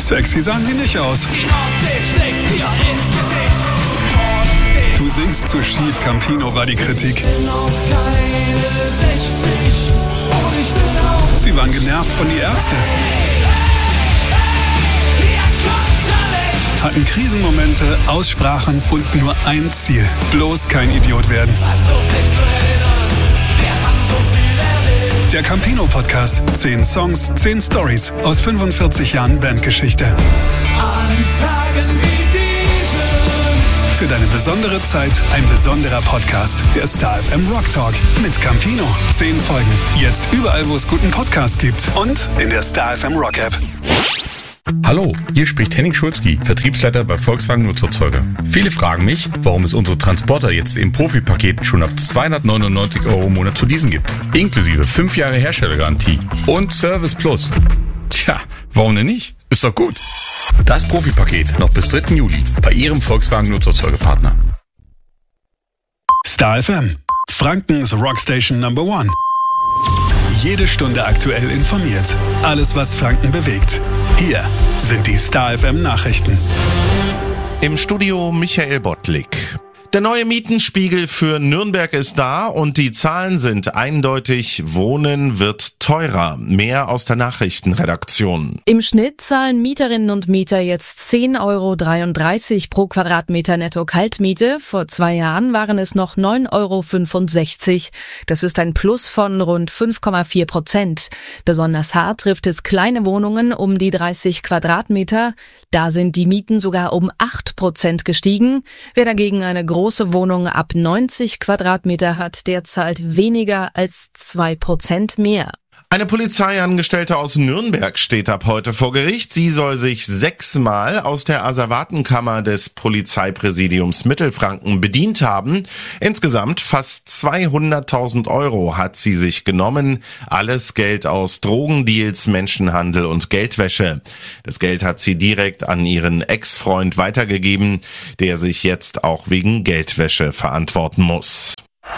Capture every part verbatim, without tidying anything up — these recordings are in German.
Sexy sahen sie nicht aus. Du singst zu schief, Campino, war die Kritik. Sie waren genervt von die Ärzte. Hatten Krisenmomente, Aussprachen und nur ein Ziel. Bloß kein Idiot werden. Der Campino-Podcast. Zehn Songs, zehn Stories aus fünfundvierzig Jahren Bandgeschichte. An Tagen wie diesen. Für deine besondere Zeit ein besonderer Podcast. Der Star F M Rock Talk mit Campino. Zehn Folgen. Jetzt überall, wo es guten Podcast gibt. Und in der Star F M Rock App. Hallo, hier spricht Henning Schulzki, Vertriebsleiter bei Volkswagen Nutzerzeuger. Viele fragen mich, warum es unsere Transporter jetzt im Profi-Paket schon ab zweihundertneunundneunzig Euro im Monat zu leasen gibt. Inklusive fünf Jahre Herstellergarantie und Service Plus. Tja, warum denn nicht? Ist doch gut. Das Profi-Paket noch bis dritten Juli bei Ihrem Volkswagen Nutzerzeugerpartner. Star F M, Frankens Rockstation Number One. Jede Stunde aktuell informiert. Alles, was Franken bewegt. Hier sind die Star F M Nachrichten. Im Studio Michael Bottlik. Der neue Mietenspiegel für Nürnberg ist da und die Zahlen sind eindeutig. Wohnen wird teurer. Mehr aus der Nachrichtenredaktion. Im Schnitt zahlen Mieterinnen und Mieter jetzt zehn Euro dreiunddreißig pro Quadratmeter netto Kaltmiete. Vor zwei Jahren waren es noch neun Euro fünfundsechzig. Das ist ein Plus von rund fünf Komma vier Prozent. Besonders hart trifft es kleine Wohnungen um die dreißig Quadratmeter. Da sind die Mieten sogar um acht Prozent gestiegen. Wer dagegen eine große Wohnung ab neunzig Quadratmeter hat, der zahlt weniger als zwei Prozent mehr. Eine Polizeiangestellte aus Nürnberg steht ab heute vor Gericht. Sie soll sich sechsmal aus der Asservatenkammer des Polizeipräsidiums Mittelfranken bedient haben. Insgesamt fast zweihunderttausend Euro hat sie sich genommen. Alles Geld aus Drogendeals, Menschenhandel und Geldwäsche. Das Geld hat sie direkt an ihren Ex-Freund weitergegeben, der sich jetzt auch wegen Geldwäsche verantworten muss.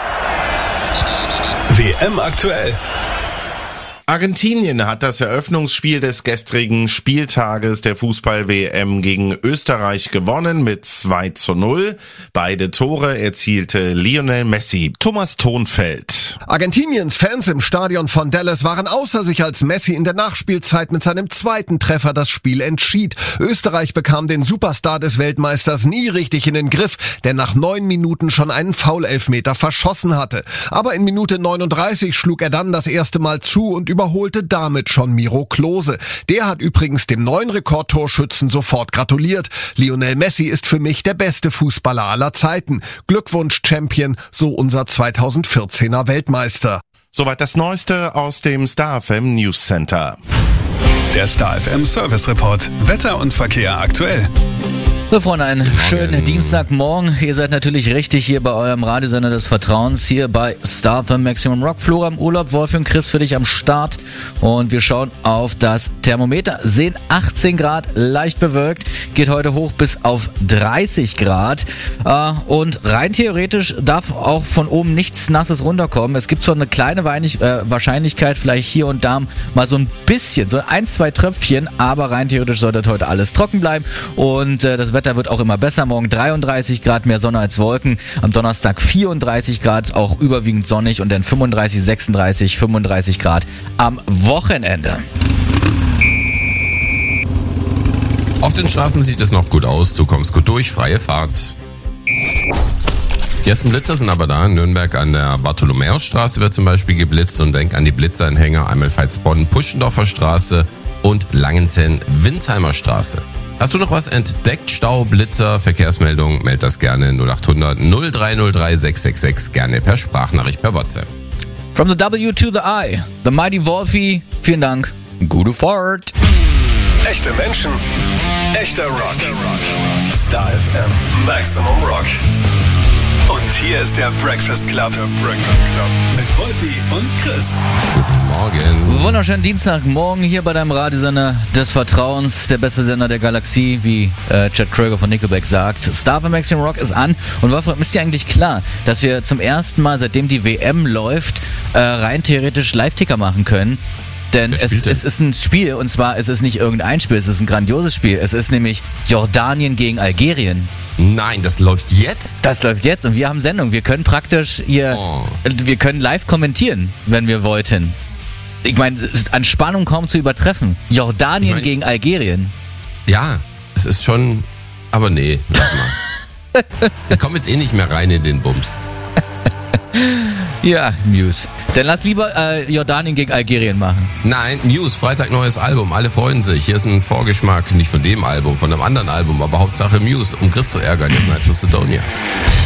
W M aktuell. Argentinien hat das Eröffnungsspiel des gestrigen Spieltages der Fußball-W M gegen Österreich gewonnen mit zwei zu null. Beide Tore erzielte Lionel Messi. Thomas Thonfeld. Argentiniens Fans im Stadion von Dallas waren außer sich, als Messi in der Nachspielzeit mit seinem zweiten Treffer das Spiel entschied. Österreich bekam den Superstar des Weltmeisters nie richtig in den Griff, der nach neun Minuten schon einen Foul-Elfmeter verschossen hatte. Aber in Minute neununddreißig schlug er dann das erste Mal zu und überholte damit schon Miro Klose. Der hat übrigens dem neuen Rekordtorschützen sofort gratuliert. Lionel Messi ist für mich der beste Fußballer aller Zeiten. Glückwunsch, Champion, so unser zweitausendvierzehner Weltmeister. Soweit das Neueste aus dem Star F M News Center. Der Star F M Service Report. Wetter und Verkehr aktuell. So, Freunde, einen schönen Dienstagmorgen. Ihr seid natürlich richtig hier bei eurem Radiosender des Vertrauens, hier bei Star F M Maximum Rock. Flora im Urlaub, Wolf und Chris für dich am Start. Und wir schauen auf das Thermometer, sehen achtzehn Grad, leicht bewölkt, geht heute hoch bis auf dreißig Grad. Und rein theoretisch darf auch von oben nichts Nasses runterkommen. Es gibt zwar eine kleine Wahrscheinlichkeit, vielleicht hier und da mal so ein bisschen, so ein, zwei Tröpfchen, aber rein theoretisch sollte heute alles trocken bleiben. Und das Wetter wird auch immer besser. Morgen dreiunddreißig Grad, mehr Sonne als Wolken. Am Donnerstag vierunddreißig Grad, auch überwiegend sonnig. Und dann fünfunddreißig, sechsunddreißig, fünfunddreißig Grad am Wochenende. Auf den Straßen sieht es noch gut aus. Du kommst gut durch. Freie Fahrt. Die ersten Blitzer sind aber da. In Nürnberg an der Bartholomäusstraße wird zum Beispiel geblitzt. Und denk an die Blitzanhänger. Einmal Veitsbronn, Puschendorfer Straße und Langenzenn-Winsheimer Straße. Hast du noch was entdeckt? Stau, Blitzer, Verkehrsmeldung? Meld das gerne null acht hundert null drei null drei sechs sechs sechs, gerne per Sprachnachricht per WhatsApp. From the W to the I, the mighty Wolfie. Vielen Dank. Gute Fahrt. Echte Menschen, echter Rock. Star F M Maximum Rock. Und hier ist der Breakfast Club. Der Breakfast Club. Mit Wolfie und Chris. Guten Morgen. Wunderschönen Dienstagmorgen hier bei deinem Radiosender des Vertrauens, der beste Sender der Galaxie, wie äh, Chad Kroeger von Nickelback sagt. Star F M Maximum Rock ist an. Und Wolfram, ist dir eigentlich klar, dass wir zum ersten Mal, seitdem die W M läuft, äh, rein theoretisch Live-Ticker machen können? Denn Wer es, spielt denn? es ist ein Spiel, und zwar es ist nicht irgendein Spiel, es ist ein grandioses Spiel. Es ist nämlich Jordanien gegen Algerien. Nein, das läuft jetzt? Das läuft jetzt und wir haben Sendung. Wir können praktisch hier, Oh. wir können live kommentieren, wenn wir wollten. Ich meine, es ist an Spannung kaum zu übertreffen. Jordanien Ich mein- gegen Algerien. Ja, es ist schon... Aber nee, lass mal. Ich komme jetzt eh nicht mehr rein in den Bums. Ja, Muse. Dann lass lieber äh, Jordanien gegen Algerien machen. Nein, Muse, Freitag neues Album, alle freuen sich. Hier ist ein Vorgeschmack, nicht von dem Album, von einem anderen Album, aber Hauptsache Muse, um Chris zu ärgern, jetzt Nights of Sidonia.